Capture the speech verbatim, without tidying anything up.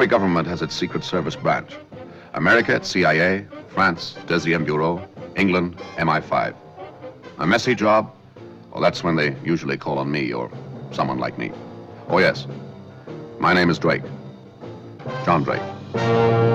Every government has its Secret Service branch. America, it's C I A, France, Deuxième Bureau, England, M I five. My messy job? Well, that's when they usually call on me or someone like me. Oh, yes. My name is Drake. John Drake.